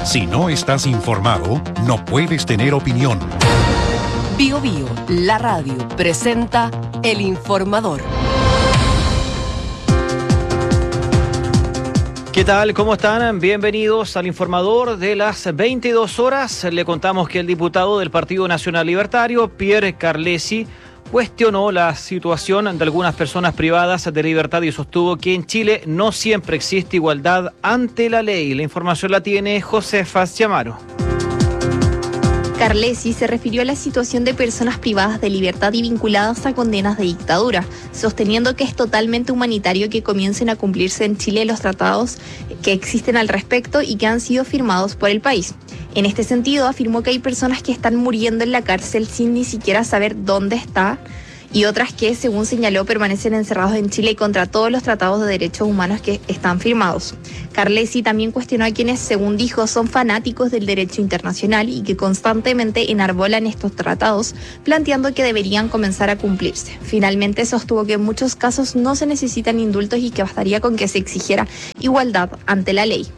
Si no estás informado, no puedes tener opinión. Bio Bio, la radio, presenta El Informador. ¿Qué tal? ¿Cómo están? Bienvenidos al Informador de las 22 horas. Le contamos que el diputado del Partido Nacional Libertario, Pierre Carlesi, cuestionó la situación de algunas personas privadas de libertad y sostuvo que en Chile no siempre existe igualdad ante la ley. La información la tiene Josefa Chamaro. Carlesi se refirió a la situación de personas privadas de libertad y vinculadas a condenas de dictadura, sosteniendo que es totalmente humanitario que comiencen a cumplirse en Chile los tratados que existen al respecto y que han sido firmados por el país. En este sentido, afirmó que hay personas que están muriendo en la cárcel sin ni siquiera saber dónde está y otras que, según señaló, permanecen encerrados en Chile contra todos los tratados de derechos humanos que están firmados. Carlesi también cuestionó a quienes, según dijo, son fanáticos del derecho internacional y que constantemente enarbolan estos tratados, planteando que deberían comenzar a cumplirse. Finalmente sostuvo que en muchos casos no se necesitan indultos y que bastaría con que se exigiera igualdad ante la ley.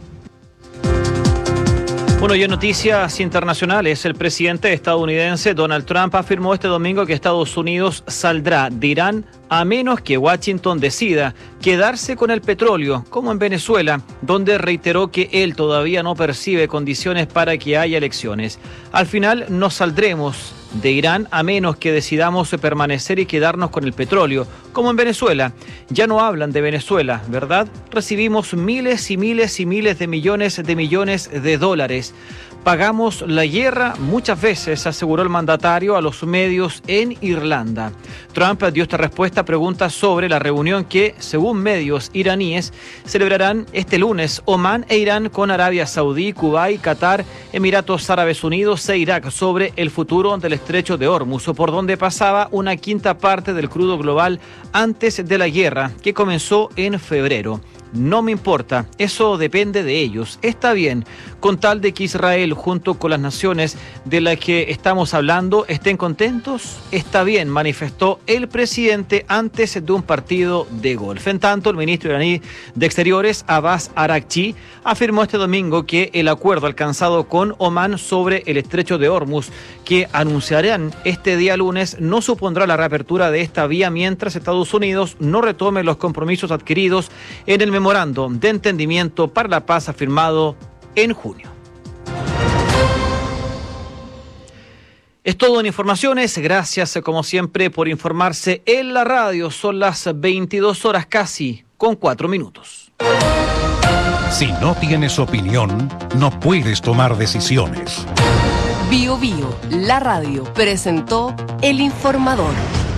Bueno, y en noticias internacionales, el presidente estadounidense Donald Trump afirmó este domingo que Estados Unidos saldrá de Irán a menos que Washington decida quedarse con el petróleo, como en Venezuela, donde reiteró que él todavía no percibe condiciones para que haya elecciones. Al final no saldremos de Irán a menos que decidamos permanecer y quedarnos con el petróleo, como en Venezuela. Ya no hablan de Venezuela, ¿verdad? Recibimos miles y miles y miles de millones de dólares. Pagamos la guerra muchas veces, aseguró el mandatario a los medios en Irlanda. Trump dio esta respuesta a preguntas sobre la reunión que, según medios iraníes, celebrarán este lunes Omán e Irán con Arabia Saudí, Kuwait, Qatar, Emiratos Árabes Unidos e Irak sobre el futuro del estrecho de Hormuz, por donde pasaba una quinta parte del crudo global antes de la guerra, que comenzó en febrero. No me importa, eso depende de ellos. Está bien, con tal de que Israel, junto con las naciones de las que estamos hablando, estén contentos, está bien, manifestó el presidente antes de un partido de golf. En tanto, el ministro iraní de Exteriores, Abbas Araghchi, afirmó este domingo que el acuerdo alcanzado con Omán sobre el estrecho de Hormuz, que anunciarán este día lunes, no supondrá la reapertura de esta vía mientras Estados Unidos no retome los compromisos adquiridos en el memorando de entendimiento para la paz firmado en junio. Es todo en informaciones. Gracias, como siempre, por informarse en la radio. Son las 22 horas casi, con 4 minutos. Si no tienes opinión, no puedes tomar decisiones. Bio Bio, la radio, presentó El Informador.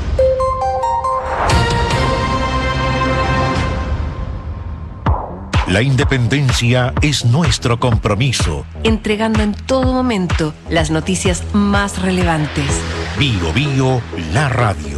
La independencia es nuestro compromiso. Entregando en todo momento las noticias más relevantes. Bio Bio, la radio.